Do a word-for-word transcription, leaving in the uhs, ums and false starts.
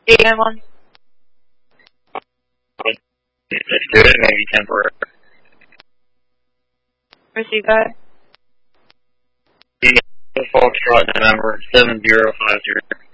D M one. Just do it, maybe temporary. Receive that. Foxtrot November seven zero five zero.